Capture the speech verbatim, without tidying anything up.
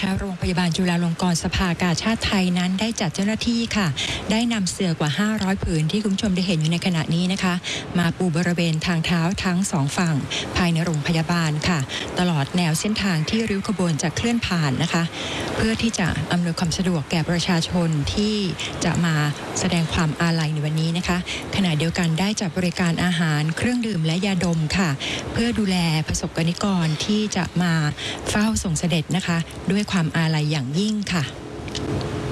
นะคะโรงพยาบาลจุฬาลงกรณ์สภากาชาดไทยนั้นได้จัดเจ้าหน้าที่ค่ะได้นำเสื่อกว่าห้าร้อยผืนที่คุณผู้ชมได้เห็นอยู่ในขณะนี้นะคะมาปูบริเวณทางเท้าทั้งสองฝั่งภายในโรงพยาบาลค่ะตลอดแนวเส้นทางที่ริ้วขบวนจะเคลื่อนผ่านนะคะเพื่อที่จะอำนวยความสะดวกแก่ประชาชนที่จะมาแสดงความอาลัยในวันนี้นะคะขณะเดียวกันได้จัดบริการอาหารเครื่องดื่มและยาดมค่ะเพื่อดูแลประสบกนิกรที่จะมาเฝ้าส่งเสด็จนะคะด้วยความอาลัยอย่างยิ่งค่ะ